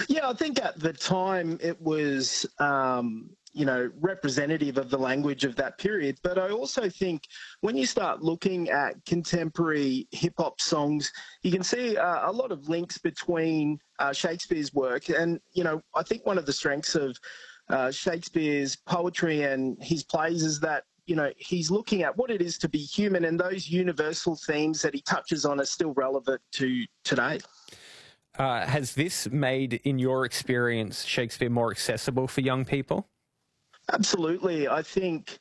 Yeah, I think at the time it was, representative of the language of that period. But I also think when you start looking at contemporary hip hop songs, you can see a lot of links between Shakespeare's work. And, I think one of the strengths of Shakespeare's poetry and his plays is that he's looking at what it is to be human, and those universal themes that he touches on are still relevant to today. Has this made, in your experience, Shakespeare more accessible for young people? Absolutely. I think,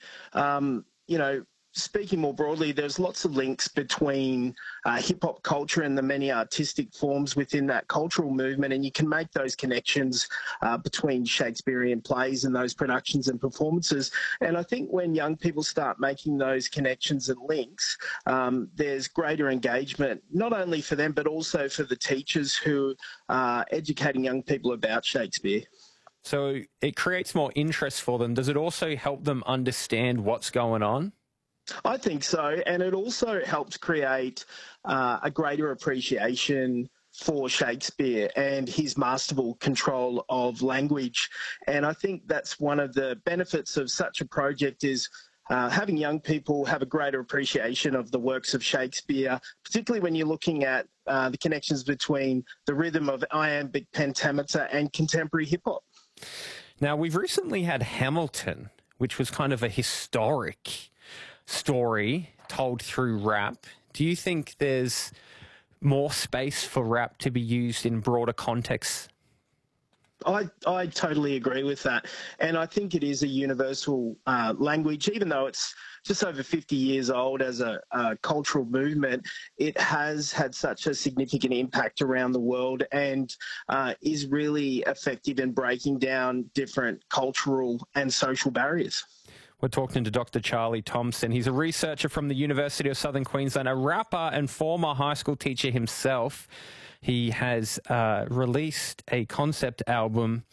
speaking more broadly, there's lots of links between hip hop culture and the many artistic forms within that cultural movement, and you can make those connections between Shakespearean plays and those productions and performances. And I think when young people start making those connections and links, there's greater engagement, not only for them, but also for the teachers who are educating young people about Shakespeare. So it creates more interest for them. Does it also help them understand what's going on? I think so, and it also helps create a greater appreciation for Shakespeare and his masterful control of language. And I think that's one of the benefits of such a project is having young people have a greater appreciation of the works of Shakespeare, particularly when you're looking at the connections between the rhythm of iambic pentameter and contemporary hip-hop. Now, we've recently had Hamilton, which was kind of a historic story told through rap. Do you think there's more space for rap to be used in broader contexts? I totally agree with that. And I think it is a universal language, even though it's just over 50 years old as a cultural movement. It has had such a significant impact around the world and is really effective in breaking down different cultural and social barriers. We're talking to Dr. Charlie Thompson. He's a researcher from the University of Southern Queensland, a rapper and former high school teacher himself. He has released a concept album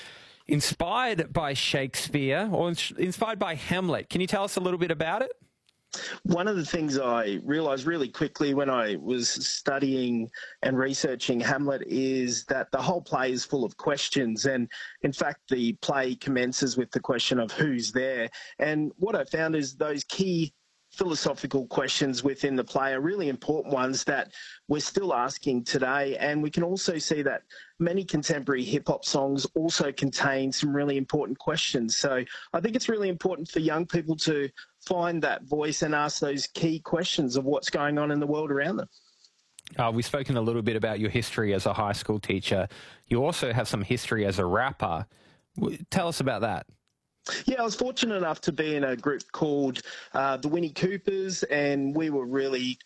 inspired by Shakespeare, or inspired by Hamlet. Can you tell us a little bit about it? One of the things I realised really quickly when I was studying and researching Hamlet is that the whole play is full of questions. And in fact, the play commences with the question of who's there. And what I found is those key philosophical questions within the play are really important ones that we're still asking today. And we can also see that many contemporary hip-hop songs also contain some really important questions. So I think it's really important for young people to find that voice and ask those key questions of what's going on in the world around them. We've spoken a little bit about your history as a high school teacher. You also have some history as a rapper. Tell us about that. Yeah, I was fortunate enough to be in a group called the Winnie Coopers, and we were really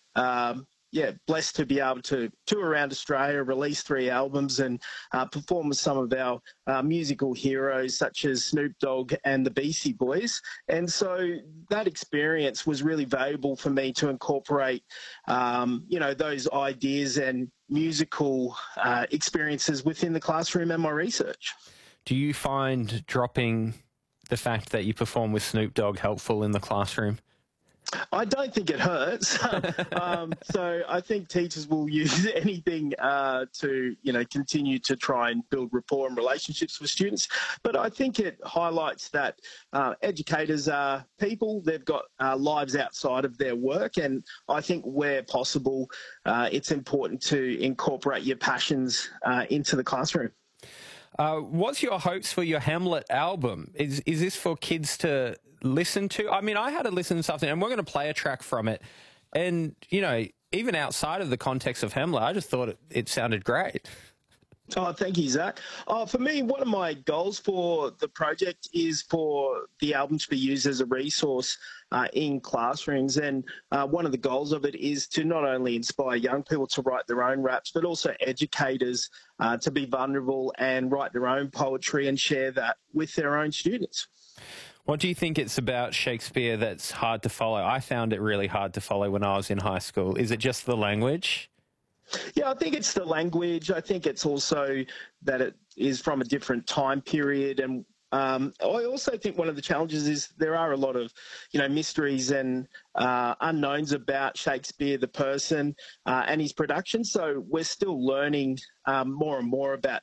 blessed to be able to tour around Australia, release 3 albums, and perform with some of our musical heroes such as Snoop Dogg and the Beastie Boys. And so that experience was really valuable for me to incorporate, those ideas and musical experiences within the classroom and my research. Do you find dropping the fact that you perform with Snoop Dogg helpful in the classroom? I don't think it hurts. So I think teachers will use anything to, continue to try and build rapport and relationships with students. But I think it highlights that educators are people. They've got lives outside of their work. And I think where possible, it's important to incorporate your passions into the classroom. What's your hopes for your Hamlet album? Is this for kids to listen to? I mean, I had to listen to something, and we're going to play a track from it. And, even outside of the context of Hamlet, I just thought it sounded great. Oh, thank you, Zach. For me, one of my goals for the project is for the album to be used as a resource in classrooms. And one of the goals of it is to not only inspire young people to write their own raps, but also educators to be vulnerable and write their own poetry and share that with their own students. What do you think it's about Shakespeare that's hard to follow? I found it really hard to follow when I was in high school. Is it just the language? Yeah, I think it's the language. I think it's also that it is from a different time period. And I also think one of the challenges is there are a lot of, mysteries and unknowns about Shakespeare, the person, and his production. So we're still learning more and more about